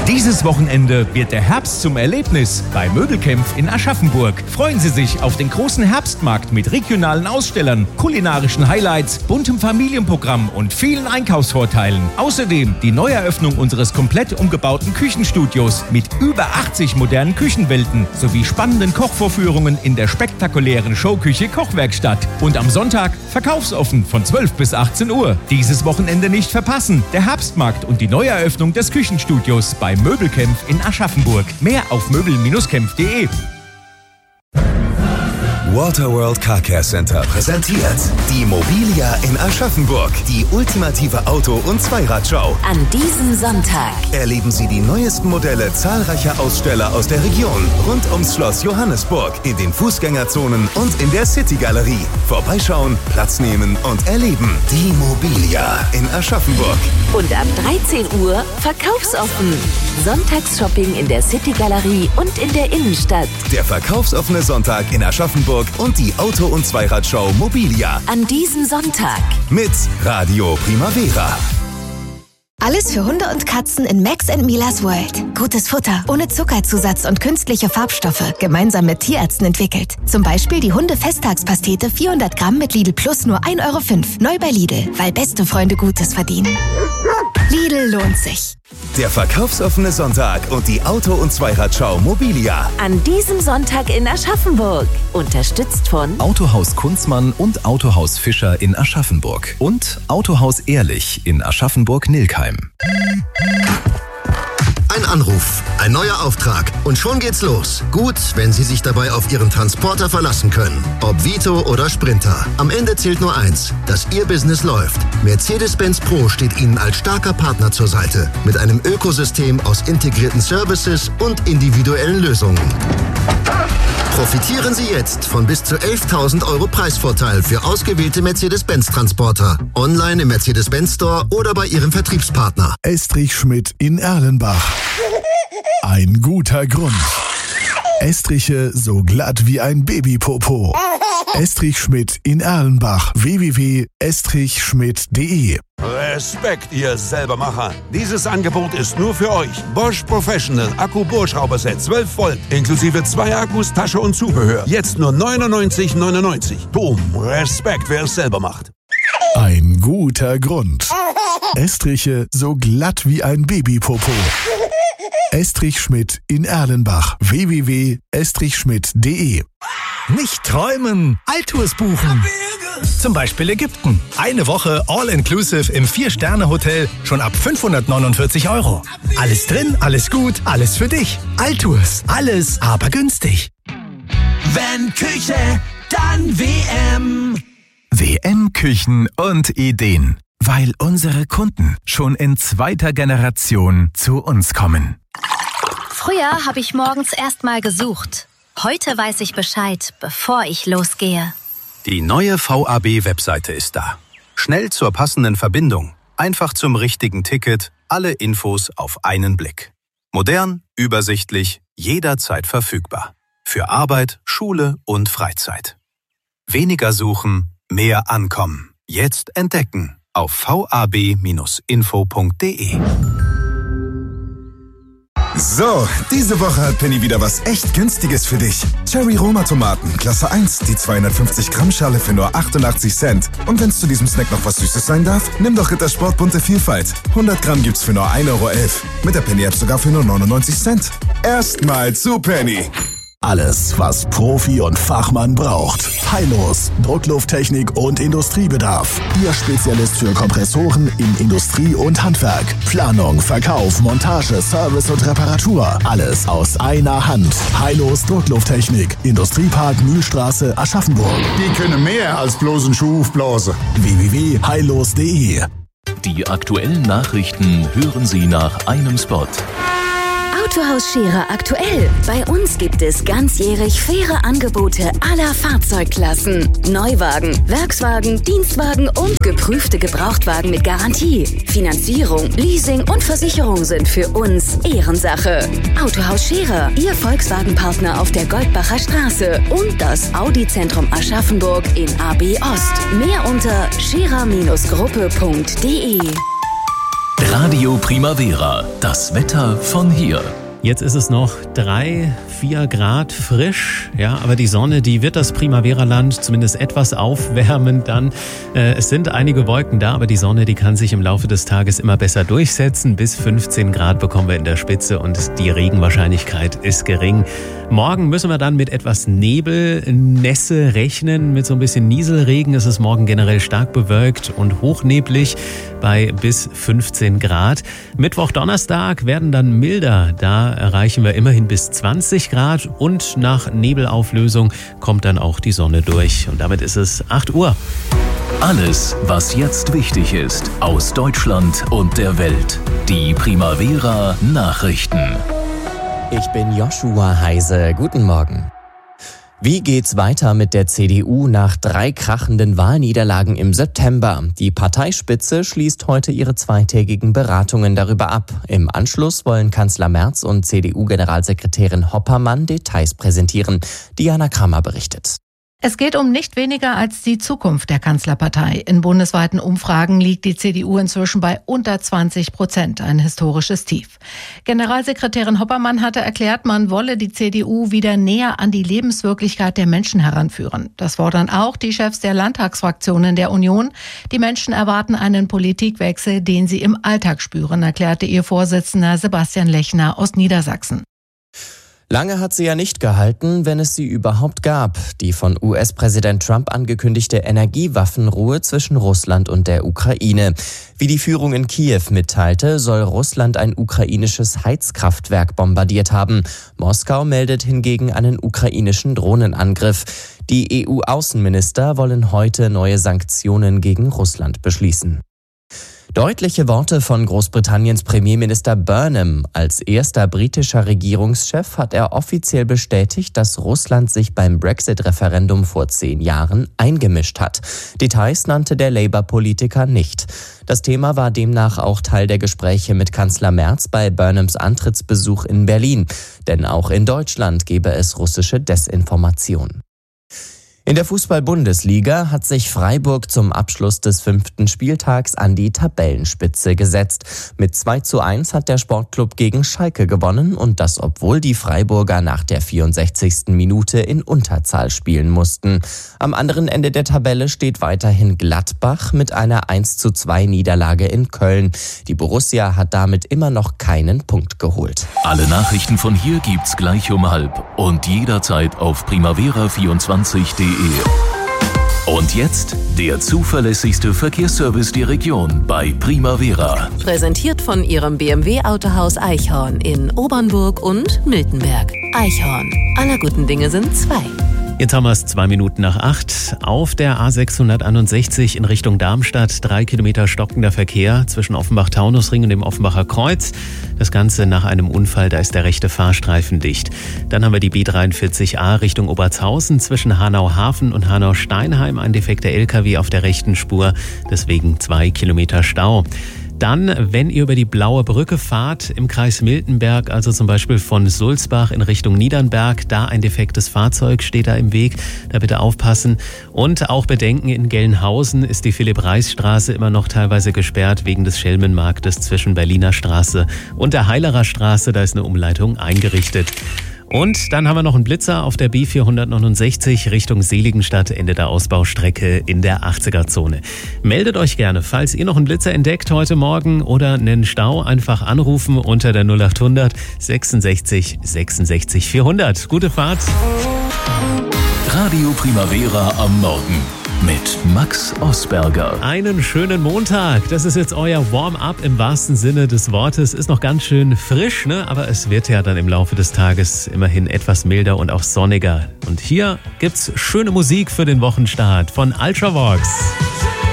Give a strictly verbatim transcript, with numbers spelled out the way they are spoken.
Dieses Wochenende wird der Herbst zum Erlebnis bei Möbelkämpf in Aschaffenburg. Freuen Sie sich auf den großen Herbstmarkt mit regionalen Ausstellern, kulinarischen Highlights, buntem Familienprogramm und vielen Einkaufsvorteilen. Außerdem die Neueröffnung unseres komplett umgebauten Küchenstudios mit über achtzig modernen Küchenwelten sowie spannenden Kochvorführungen in der spektakulären Showküche Kochwerkstatt. Und am Sonntag verkaufsoffen von zwölf bis achtzehn Uhr. Dieses Wochenende nicht verpassen. Der Herbstmarkt und die Neueröffnung des Küchenstudios bei Möbelkämpf in Aschaffenburg. Mehr auf möbel kämpf punkt de. Waterworld Car Care Center präsentiert die Mobilia in Aschaffenburg, die ultimative Auto- und Zweiradshow. An diesem Sonntag Erleben Sie die neuesten Modelle zahlreicher Aussteller aus der Region rund ums Schloss Johannesburg, in den Fußgängerzonen und in der City-Galerie. Vorbeischauen, Platz nehmen und erleben. Die Mobilia in Aschaffenburg. und ab dreizehn Uhr verkaufsoffen. Sonntagsshopping in der City-Galerie und in der Innenstadt. Der verkaufsoffene Sonntag in Aschaffenburg und die Auto- und Zweiradshow Mobilia. An diesem Sonntag. Mit Radio Primavera. Alles für Hunde und Katzen in Max and Milas World. Gutes Futter, ohne Zuckerzusatz und künstliche Farbstoffe, gemeinsam mit Tierärzten entwickelt. Zum Beispiel die Hunde-Festtagspastete vierhundert Gramm mit Lidl Plus nur ein Euro fünf. Neu bei Lidl, weil beste Freunde Gutes verdienen. Lidl lohnt sich. Der verkaufsoffene Sonntag und die Auto- und Zweiradshow Mobilia. An diesem Sonntag in Aschaffenburg. Unterstützt von Autohaus Kunzmann und Autohaus Fischer in Aschaffenburg. Und Autohaus Ehrlich in Aschaffenburg-Nilkheim. Ein Anruf, ein neuer Auftrag und schon geht's los. Gut, wenn Sie sich dabei auf Ihren Transporter verlassen können. Ob Vito oder Sprinter. Am Ende zählt nur eins, dass Ihr Business läuft. Mercedes-Benz Pro steht Ihnen als starker Partner zur Seite. Mit einem Ökosystem aus integrierten Services und individuellen Lösungen. Profitieren Sie jetzt von bis zu elftausend Euro Preisvorteil für ausgewählte Mercedes-Benz-Transporter. Online im Mercedes-Benz Store oder bei Ihrem Vertriebspartner. Estrich Schmidt in Erlenbach. Ein guter Grund. Estriche so glatt wie ein Babypopo. Estrich Schmidt in Erlenbach. w w w punkt estrich schmidt punkt de. Respekt, ihr Selbermacher. Dieses Angebot ist nur für euch. Bosch Professional Akku-Bohrschrauberset zwölf Volt, inklusive zwei Akkus, Tasche und Zubehör. Jetzt nur neunundneunzig neunundneunzig. Boom, Respekt, wer es selber macht. Ein guter Grund. Estriche so glatt wie ein Babypopo. Estrich Schmidt in Erlenbach. w w w punkt estrich schmidt punkt de. Nicht träumen, Alltours buchen. Zum Beispiel Ägypten. Eine Woche All-Inclusive im Vier-Sterne-Hotel schon ab fünfhundertneunundvierzig Euro. Alles drin, alles gut, alles für dich. Alltours, alles aber günstig. Wenn Küche, dann W M. W M Küchen und Ideen. Weil unsere Kunden schon in zweiter Generation zu uns kommen. Früher habe ich morgens erst mal gesucht. Heute weiß ich Bescheid, bevor ich losgehe. Die neue V A B-Webseite ist da. Schnell zur passenden Verbindung, einfach zum richtigen Ticket, alle Infos auf einen Blick. Modern, übersichtlich, jederzeit verfügbar. Für Arbeit, Schule und Freizeit. Weniger suchen, mehr ankommen. Jetzt entdecken auf v a b Bindestrich info punkt de. So, diese Woche hat Penny wieder was echt Günstiges für dich. Cherry Roma Tomaten, Klasse eins, die zweihundertfünfzig Gramm Schale für nur achtundachtzig Cent. Und wenn es zu diesem Snack noch was Süßes sein darf, nimm doch Rittersport bunte Vielfalt. hundert Gramm gibt's für nur ein Euro elf. Mit der Penny App sogar für nur neunundneunzig Cent. Erstmal zu Penny. Alles, was Profi und Fachmann braucht. Heilos, Drucklufttechnik und Industriebedarf. Ihr Spezialist für Kompressoren in Industrie und Handwerk. Planung, Verkauf, Montage, Service und Reparatur. Alles aus einer Hand. Heilos Drucklufttechnik. Industriepark Mühlstraße, Aschaffenburg. Die können mehr als bloß einen Schuh aufblasen. w w w punkt heilos punkt de. Die aktuellen Nachrichten hören Sie nach einem Spot. Autohaus Scherer aktuell. Bei uns gibt es ganzjährig faire Angebote aller Fahrzeugklassen. Neuwagen, Werkswagen, Dienstwagen und geprüfte Gebrauchtwagen mit Garantie. Finanzierung, Leasing und Versicherung sind für uns Ehrensache. Autohaus Scherer, Ihr Volkswagen-Partner auf der Goldbacher Straße und das Audi-Zentrum Aschaffenburg in A B Ost. Mehr unter scherer Gruppe punkt de. Radio Primavera, das Wetter von hier. Jetzt ist es noch drei, vier Grad frisch, ja, aber die Sonne, die wird das Primavera-Land zumindest etwas aufwärmen dann. Äh, es sind einige Wolken da, aber die Sonne, die kann sich im Laufe des Tages immer besser durchsetzen. Bis fünfzehn Grad bekommen wir in der Spitze und die Regenwahrscheinlichkeit ist gering. Morgen müssen wir dann mit etwas Nebel, Nässe rechnen, mit so ein bisschen Nieselregen. Es ist morgen generell stark bewölkt und hochneblig bei bis fünfzehn Grad. Mittwoch, Donnerstag werden dann milder, da erreichen wir immerhin bis zwanzig Grad und nach Nebelauflösung kommt dann auch die Sonne durch. Und damit ist es acht Uhr. Alles, was jetzt wichtig ist, aus Deutschland und der Welt. Die Primavera Nachrichten. Ich bin Joshua Heise. Guten Morgen. Wie geht's weiter mit der C D U nach drei krachenden Wahlniederlagen im September? Die Parteispitze schließt heute ihre zweitägigen Beratungen darüber ab. Im Anschluss wollen Kanzler Merz und C D U-Generalsekretärin Hoppermann Details präsentieren. Diana Kramer berichtet. Es geht um nicht weniger als die Zukunft der Kanzlerpartei. In bundesweiten Umfragen liegt die C D U inzwischen bei unter zwanzig Prozent, ein historisches Tief. Generalsekretärin Hoppermann hatte erklärt, man wolle die C D U wieder näher an die Lebenswirklichkeit der Menschen heranführen. Das fordern auch die Chefs der Landtagsfraktionen der Union. Die Menschen erwarten einen Politikwechsel, den sie im Alltag spüren, erklärte ihr Vorsitzender Sebastian Lechner aus Niedersachsen. Lange hat sie ja nicht gehalten, wenn es sie überhaupt gab. Die von U S-Präsident Trump angekündigte Energiewaffenruhe zwischen Russland und der Ukraine. Wie die Führung in Kiew mitteilte, soll Russland ein ukrainisches Heizkraftwerk bombardiert haben. Moskau meldet hingegen einen ukrainischen Drohnenangriff. Die E U-Außenminister wollen heute neue Sanktionen gegen Russland beschließen. Deutliche Worte von Großbritanniens Premierminister Burnham. Als erster britischer Regierungschef hat er offiziell bestätigt, dass Russland sich beim Brexit-Referendum vor zehn Jahren eingemischt hat. Details nannte der Labour-Politiker nicht. Das Thema war demnach auch Teil der Gespräche mit Kanzler Merz bei Burnhams Antrittsbesuch in Berlin. Denn auch in Deutschland gebe es russische Desinformation. In der Fußball-Bundesliga hat sich Freiburg zum Abschluss des fünften Spieltags an die Tabellenspitze gesetzt. Mit zwei zu eins hat der Sportclub gegen Schalke gewonnen und das, obwohl die Freiburger nach der vierundsechzigsten Minute in Unterzahl spielen mussten. Am anderen Ende der Tabelle steht weiterhin Gladbach mit einer eins zu zwei Niederlage in Köln. Die Borussia hat damit immer noch keinen Punkt geholt. Alle Nachrichten von hier gibt's gleich um halb und jederzeit auf primavera vierundzwanzig punkt de. Und jetzt der zuverlässigste Verkehrsservice der Region bei Primavera. Präsentiert von Ihrem B M W-Autohaus Eichhorn in Obernburg und Miltenberg. Eichhorn. Aller guten Dinge sind zwei. Jetzt haben wir es zwei Minuten nach acht. Auf der A sechshunderteinundsechzig in Richtung Darmstadt. Drei Kilometer stockender Verkehr zwischen Offenbach-Taunusring und dem Offenbacher Kreuz. Das Ganze nach einem Unfall, da ist der rechte Fahrstreifen dicht. Dann haben wir die B dreiundvierzig A Richtung Obertshausen zwischen Hanau-Hafen und Hanau-Steinheim. Ein defekter L K W auf der rechten Spur, deswegen zwei Kilometer Stau. Dann, wenn ihr über die Blaue Brücke fahrt im Kreis Miltenberg, also zum Beispiel von Sulzbach in Richtung Niedernberg, da ein defektes Fahrzeug steht da im Weg, da bitte aufpassen. Und auch bedenken, in Gelnhausen ist die Philipp-Reis-Straße immer noch teilweise gesperrt wegen des Schelmenmarktes zwischen Berliner Straße und der Heilerer Straße, da ist eine Umleitung eingerichtet. Und dann haben wir noch einen Blitzer auf der B vierhundertneunundsechzig Richtung Seligenstadt, Ende der Ausbaustrecke in der achtziger-Zone. Meldet euch gerne, falls ihr noch einen Blitzer entdeckt heute Morgen oder einen Stau, einfach anrufen unter der null achthundert sechsundsechzig sechsundsechzig vierhundert. Gute Fahrt! Radio Primavera am Morgen mit Max Osberger. Einen schönen Montag. Das ist jetzt euer Warm-up im wahrsten Sinne des Wortes. Ist noch ganz schön frisch, ne? Aber es wird ja dann im Laufe des Tages immerhin etwas milder und auch sonniger. Und hier gibt's schöne Musik für den Wochenstart von Ultravox.